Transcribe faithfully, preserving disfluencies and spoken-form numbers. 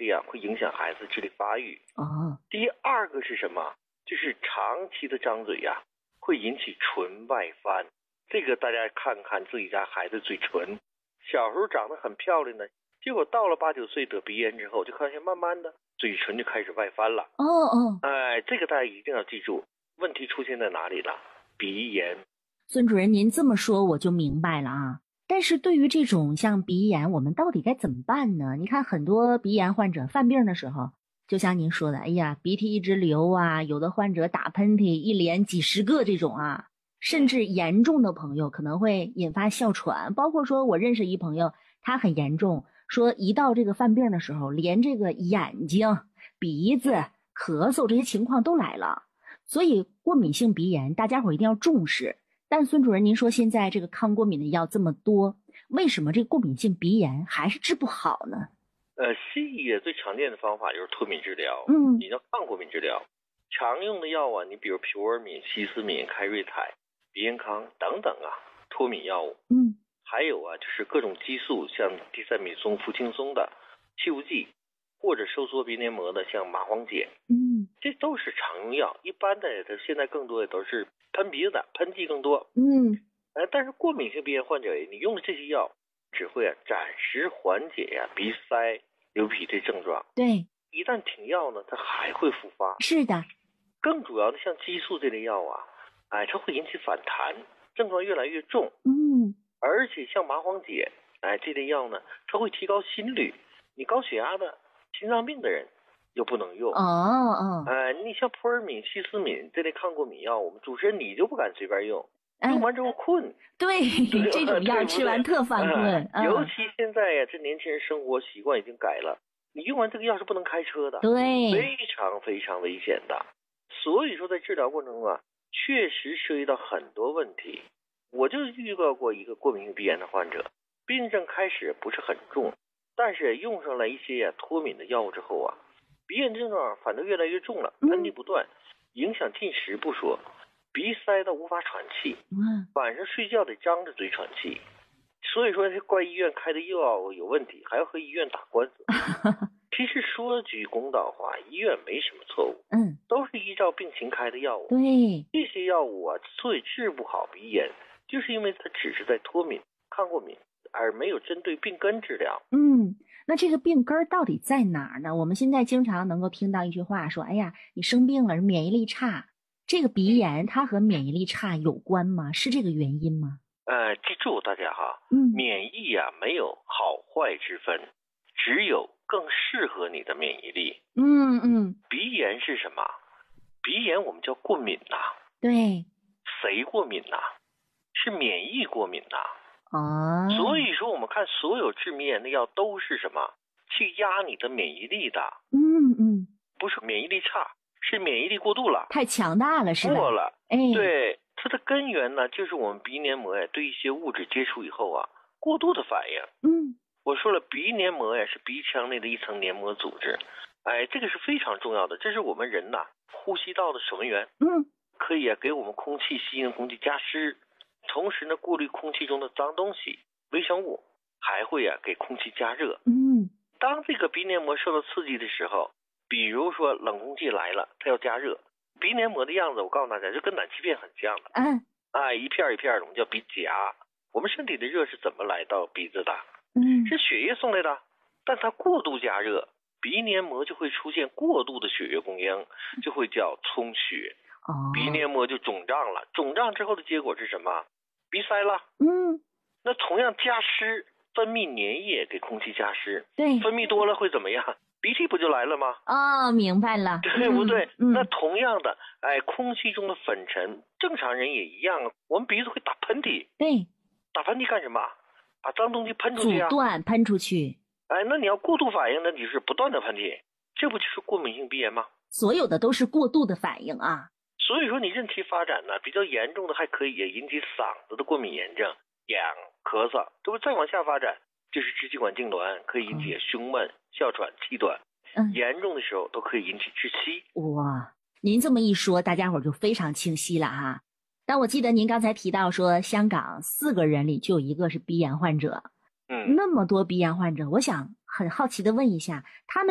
这样会影响孩子智力发育。 哦， 第二个是什么？就是长期的张嘴呀、啊，会引起唇外翻。这个大家看看自己家孩子嘴唇，小时候长得很漂亮的，结果到了八九岁得鼻炎之后，就发现慢慢的嘴唇就开始外翻了。 哦哦， 哎，这个大家一定要记住，问题出现在哪里了？鼻炎。 孙主任，您这么说我就明白了啊。但是对于这种像鼻炎，我们到底该怎么办呢？你看很多鼻炎患者犯病的时候，就像您说的，哎呀，鼻涕一直流啊，有的患者打喷嚏一连几十个这种啊，甚至严重的朋友可能会引发哮喘。包括说我认识一朋友，他很严重，说一到这个犯病的时候，连这个眼睛、鼻子、咳嗽这些情况都来了。所以过敏性鼻炎大家伙一定要重视。但孙主任，您说现在这个抗过敏的药这么多，为什么这个过敏性鼻炎还是治不好呢？ 呃，西医最常见的方法就是脱敏治疗， 嗯， 你叫抗过敏治疗。常用的药啊，你比如普尔敏、西司敏、开瑞泰、鼻炎康等等啊，脱敏药物。 嗯， 还有啊，就是各种激素，像地塞米松、氟轻松的气雾剂，或者收缩鼻黏膜的，像麻黄碱。 嗯， 这都是常用药。一般的，现在更多的都是喷鼻子的，喷剂更多。 嗯， 呃，但是过敏性鼻炎患者，你用的这些药只会啊暂时缓解呀、啊、鼻塞、流鼻涕症状。 对， 一旦停药呢，它还会复发。 是的。 更主要的，像激素这类药啊，哎，它会引起反弹，症状越来越重。 嗯， 而且像麻黄碱，哎，这类药呢，它会提高心率。你高血压的、心脏病的人又不能用。 哦哦， 哎，你像普尔敏、西司敏这类抗过敏药，我们主持人你就不敢随便用。用完之后困， 对，这种药吃完特犯困。 嗯、尤其现在呀、啊，这年轻人生活习惯已经改了，你用完这个药是不能开车的， 对， 非常非常危险的。所以说，在治疗过程中啊，确实涉及到很多问题。我就遇到过一个过敏性鼻炎的患者，病症开始不是很重，但是用上了一些呀、啊、脱敏的药物之后啊，鼻炎症状反倒越来越重了，喷嚏不断，影响进食不说。鼻塞到无法喘气，晚上睡觉得张着嘴喘气，所以说这怪医院开的药有问题，还要和医院打官司。其实说句公道话，医院没什么错误， 嗯， 都是依照病情开的药物。 对， 这些药物啊，之所以治不好鼻炎，就是因为它只是在脱敏、抗过敏，而没有针对病根治疗。 嗯，那这个病根到底在哪儿呢？我们现在经常能够听到一句话说，哎呀，你生病了，免疫力差。这个鼻炎它和免疫力差有关吗？是这个原因吗？ 呃，记住大家哈， 嗯， 免疫啊没有好坏之分，只有更适合你的免疫力。 嗯嗯， 鼻炎是什么？鼻炎我们叫过敏呐、啊。 对， 谁过敏呐、啊？是免疫过敏呐、 啊。哦， 所以说我们看所有治鼻炎的药都是什么？去压你的免疫力的。 嗯嗯， 不是免疫力差。是免疫力过度了， 太强大了，是吧？ 过了， 哎， 对，它的根源呢，就是我们鼻黏膜呀对一些物质接触以后啊，过度的反应。 嗯， 我说了，鼻黏膜呀是鼻腔内的一层黏膜组织，哎，这个是非常重要的，这是我们人呐呼吸道的守门员。 嗯， 可以啊给我们空气吸引空气加湿，同时呢过滤空气中的脏东西、微生物，还会啊给空气加热。 嗯， 当这个鼻黏膜受到刺激的时候。比如说冷空气来了，它要加热，鼻黏膜的样子我告诉大家就跟暖气片很像的。 嗯， 啊，一片一片的，我们叫鼻夹。我们身体的热是怎么来到鼻子的？ 嗯， 是血液送来的，但它过度加热，鼻黏膜就会出现过度的血液供应，就会叫充血。 哦， 鼻黏膜就肿胀了，肿胀之后的结果是什么？鼻塞了。 嗯， 那同样加湿，分泌粘液给空气加湿， 对， 分泌多了会怎么样？鼻涕不就来了吗？ 哦，明白了， 对不对？ 嗯， 那同样的，哎，空气中的粉尘，正常人也一样，我们鼻子会打喷嚏。 对， 打喷嚏干什么？把脏东西喷出去啊！ 阻断喷出去。 哎，那你要过度反应，那你是不断的喷嚏，这不就是过敏性鼻炎吗？ 所有的都是过度的反应啊。 所以说，你任其发展呢，比较严重的还可以也引起嗓子的过敏炎症、痒、咳嗽，这不再往下发展。就是支气管痉挛，可以引起胸闷、哮喘、气短，嗯，严重的时候都可以引起窒息。 哇，您这么一说，大家伙就非常清晰了哈。但我记得您刚才提到说，香港四个人里就有一个是鼻炎患者， 嗯， 那么多鼻炎患者，我想很好奇的问一下，他们